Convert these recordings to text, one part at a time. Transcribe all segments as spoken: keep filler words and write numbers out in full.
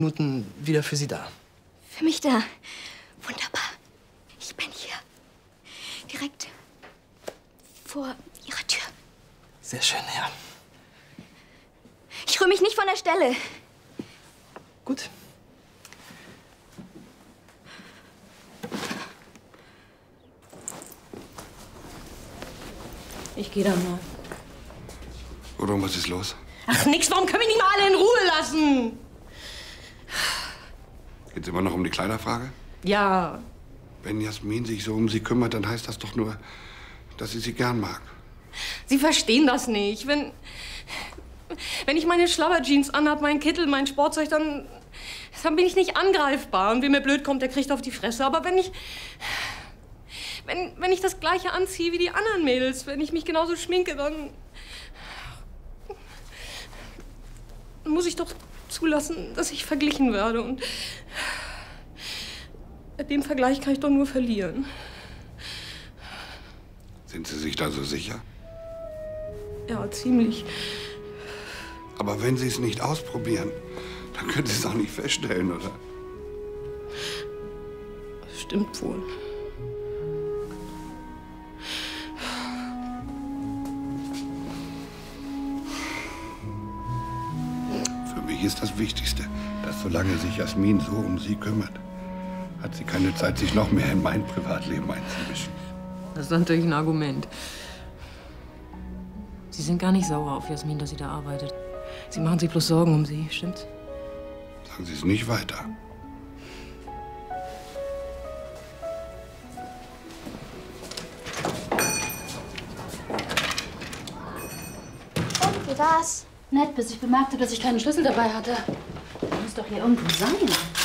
Minuten wieder für Sie da. Für mich da. Wunderbar. Ich bin hier. Direkt vor Ihrer Tür. Sehr schön, ja. Ich rühre mich nicht von der Stelle. Gut. Ich gehe dann mal. Warum, was ist los? Ach, nix, warum können wir nicht mal alle in Ruhe lassen? Geht's immer noch um die Kleiderfrage? Ja. Wenn Jasmin sich so um sie kümmert, dann heißt das doch nur, dass sie sie gern mag. Sie verstehen das nicht. Wenn, wenn ich meine Schlabberjeans anhab, meinen Kittel, mein Sportzeug, dann, dann bin ich nicht angreifbar. Und wer mir blöd kommt, der kriegt auf die Fresse. Aber wenn ich... Wenn, wenn ich das Gleiche anziehe wie die anderen Mädels, wenn ich mich genauso schminke, dann... muss ich doch zulassen, dass ich verglichen werde. Und bei dem Vergleich kann ich doch nur verlieren. Sind Sie sich da so sicher? Ja, ziemlich. Aber wenn Sie es nicht ausprobieren, dann können Sie es auch nicht feststellen, oder? Das stimmt wohl. Für mich ist das Wichtigste, dass solange sich Jasmin so um Sie kümmert, hat sie keine Zeit, sich noch mehr in mein Privatleben einzumischen. Das ist natürlich ein Argument. Sie sind gar nicht sauer auf Jasmin, dass sie da arbeitet. Sie machen sich bloß Sorgen um sie, stimmt's? Sagen Sie es nicht weiter. Und, wie war's? Nett, bis ich bemerkte, dass ich keinen Schlüssel dabei hatte. Der muss doch hier irgendwo sein.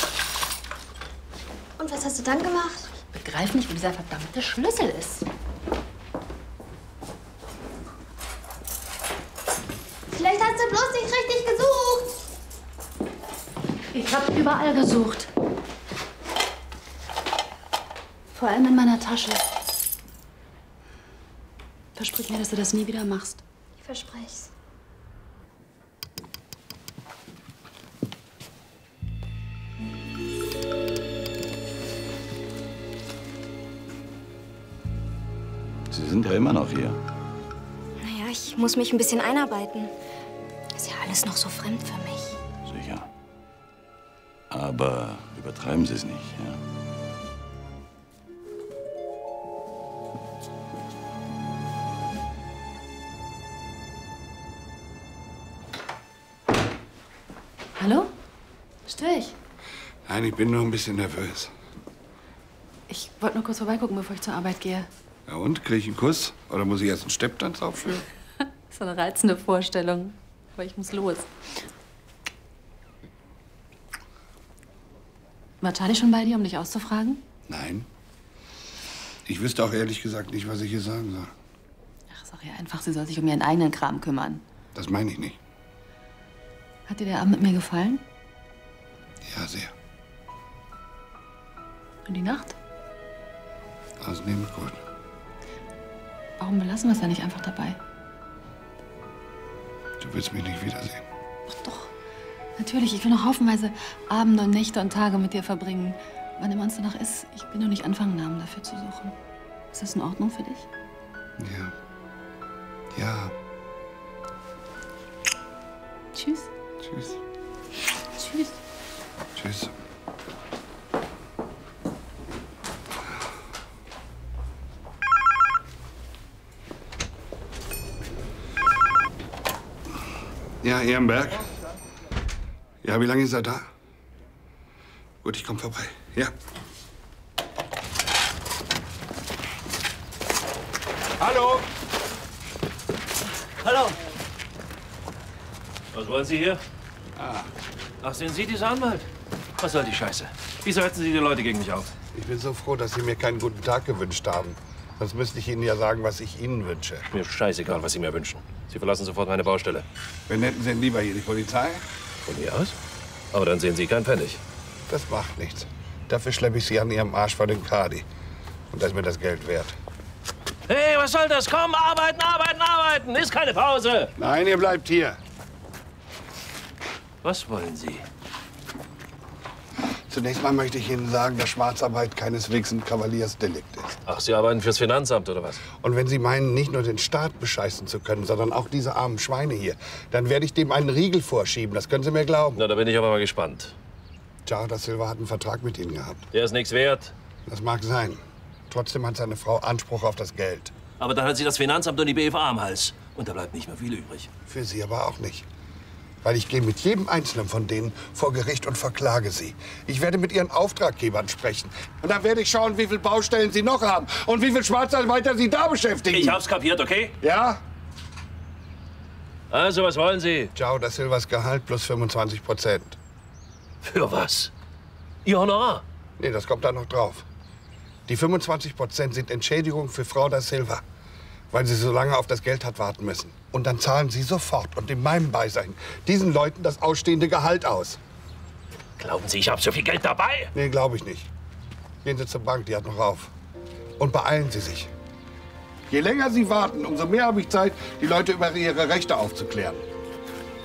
Und was hast du dann gemacht? Ich begreife nicht, wo dieser verdammte Schlüssel ist. Vielleicht hast du bloß nicht richtig gesucht. Ich habe überall gesucht. Vor allem in meiner Tasche. Versprich mir, dass du das nie wieder machst. Ich verspreche es. Sie sind ja immer noch hier. Naja, ich muss mich ein bisschen einarbeiten. Ist ja alles noch so fremd für mich. Sicher. Aber übertreiben Sie es nicht, ja? Hallo? Störe ich? Nein, ich bin nur ein bisschen nervös. Ich wollte nur kurz vorbeigucken, bevor ich zur Arbeit gehe. Ja und? Krieg ich einen Kuss? Oder muss ich erst einen Stepptanz aufführen? Das ist eine reizende Vorstellung. Aber ich muss los. War Charlie schon bei dir, um dich auszufragen? Nein. Ich wüsste auch ehrlich gesagt nicht, was ich ihr sagen soll. Ach, sag ihr einfach, sie soll sich um ihren eigenen Kram kümmern. Das meine ich nicht. Hat dir der Abend mit mir gefallen? Ja, sehr. Und die Nacht? Ausnehmend gut. Warum belassen wir es da nicht einfach dabei? Du willst mich nicht wiedersehen. Ach doch. Natürlich, ich will noch haufenweise Abende und Nächte und Tage mit dir verbringen. Wann immer uns danach ist, ich bin noch nicht anfangen, Namen dafür zu suchen. Ist das in Ordnung für dich? Ja. Ja. Tschüss. Tschüss. Tschüss. Tschüss. Ja, Ehrenberg? Ja, wie lange ist er da? Gut, ich komme vorbei. Ja. Hallo! Hallo! Was wollen Sie hier? Ah. Ach, sind Sie dieser Anwalt? Was soll die Scheiße? Wieso hetzen Sie die Leute gegen mich auf? Ich bin so froh, dass Sie mir keinen guten Tag gewünscht haben. Sonst müsste ich Ihnen ja sagen, was ich Ihnen wünsche. Mir ist scheißegal, was Sie mir wünschen. Sie verlassen sofort meine Baustelle. Wen hätten Sie denn lieber hier, die Polizei? Von mir aus? Aber dann sehen Sie keinen Pfennig. Das macht nichts. Dafür schleppe ich Sie an Ihrem Arsch vor den Kadi. Und das ist mir das Geld wert. Hey, was soll das? Komm, arbeiten, arbeiten, arbeiten! Ist keine Pause! Nein, ihr bleibt hier. Was wollen Sie? Zunächst mal möchte ich Ihnen sagen, dass Schwarzarbeit keineswegs ein Kavaliersdelikt ist. Ach, Sie arbeiten fürs Finanzamt, oder was? Und wenn Sie meinen, nicht nur den Staat bescheißen zu können, sondern auch diese armen Schweine hier, dann werde ich dem einen Riegel vorschieben. Das können Sie mir glauben. Na, da bin ich aber mal gespannt. Ciao da Silva hat einen Vertrag mit Ihnen gehabt. Der ist nichts wert. Das mag sein. Trotzdem hat seine Frau Anspruch auf das Geld. Aber dann hat sie das Finanzamt und die B F A am Hals. Und da bleibt nicht mehr viel übrig. Für Sie aber auch nicht. Weil ich gehe mit jedem Einzelnen von denen vor Gericht und verklage sie. Ich werde mit ihren Auftraggebern sprechen. Und dann werde ich schauen, wie viele Baustellen sie noch haben und wie viele Schwarzarbeiter sie da beschäftigen. Ich hab's kapiert, okay? Ja? Also, was wollen Sie? Ciao da Silvas Gehalt plus fünfundzwanzig Prozent. Für was? Ihr Honorar? Nee, das kommt da noch drauf. Die fünfundzwanzig Prozent sind Entschädigung für Frau da Silva, weil sie so lange auf das Geld hat warten müssen. Und dann zahlen Sie sofort und in meinem Beisein diesen Leuten das ausstehende Gehalt aus. Glauben Sie, ich habe so viel Geld dabei? Nee, glaube ich nicht. Gehen Sie zur Bank, die hat noch auf. Und beeilen Sie sich. Je länger Sie warten, umso mehr habe ich Zeit, die Leute über ihre Rechte aufzuklären.